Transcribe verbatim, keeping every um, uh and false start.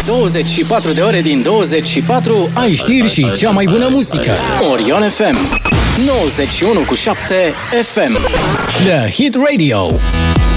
douăzeci și patru de ore din douăzeci și patru ai știri și cea mai bună muzică. Orion F M nouăzeci și unu virgulă șapte F M The Hit Radio.